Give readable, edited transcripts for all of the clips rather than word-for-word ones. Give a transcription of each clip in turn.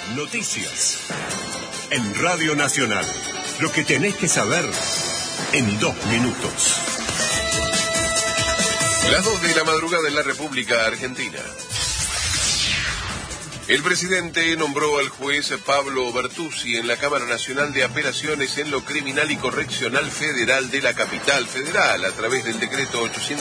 Noticias. En Radio Nacional. Lo que tenés que saber en 2 minutos. Las 2 de la madrugada en la República Argentina. El presidente nombró al juez Pablo Bertuzzi en la Cámara Nacional de Apelaciones en lo Criminal y Correccional Federal de la Capital Federal a través del decreto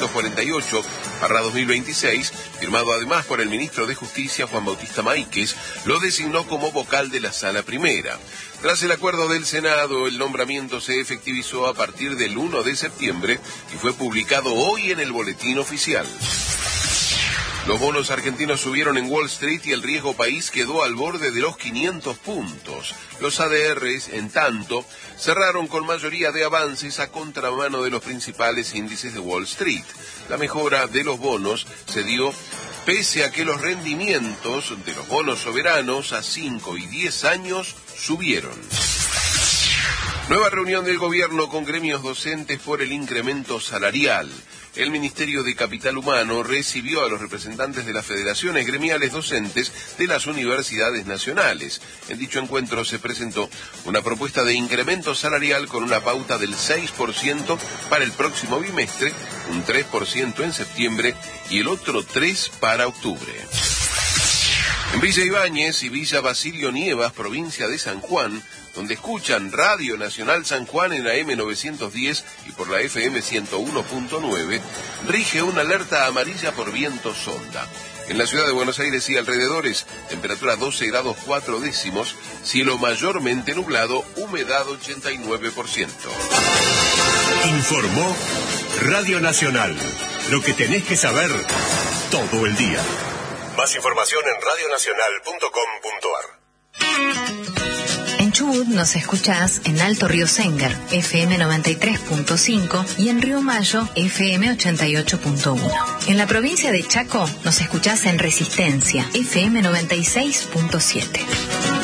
848/2026, firmado además por el ministro de Justicia Juan Bautista Máiquez, lo designó como vocal de la Sala Primera. Tras el acuerdo del Senado, el nombramiento se efectivizó a partir del 1 de septiembre y fue publicado hoy en el Boletín Oficial. Los bonos argentinos subieron en Wall Street y el riesgo país quedó al borde de los 500 puntos. Los ADRs, en tanto, cerraron con mayoría de avances a contramano de los principales índices de Wall Street. La mejora de los bonos se dio pese a que los rendimientos de los bonos soberanos a 5 y 10 años subieron. Nueva reunión del gobierno con gremios docentes por el incremento salarial. El Ministerio de Capital Humano recibió a los representantes de las federaciones gremiales docentes de las universidades nacionales. En dicho encuentro se presentó una propuesta de incremento salarial con una pauta del 6% para el próximo bimestre, un 3% en septiembre y el otro 3% para octubre. En Villa Ibáñez y Villa Basilio Nievas, provincia de San Juan, donde escuchan Radio Nacional San Juan en la M910 y por la FM 101.9, rige una alerta amarilla por viento sonda. En la ciudad de Buenos Aires y alrededores, temperatura 12 grados 4 décimos, cielo mayormente nublado, humedad 89%. Informó Radio Nacional. Lo que tenés que saber todo el día. Más información en radionacional.com.ar. En Chubut nos escuchás en Alto Río Sénger, FM 93.5 y en Río Mayo, FM 88.1. En la provincia de Chaco nos escuchás en Resistencia, FM 96.7.